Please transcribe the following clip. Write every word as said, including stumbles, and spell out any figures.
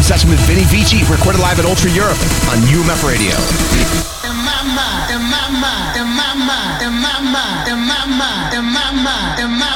session with Vinny Vici, recorded live at Ultra Europe on U M F Radio. In my mind, in my mind, in my mind, in my mind, in my mind, in my mind, in my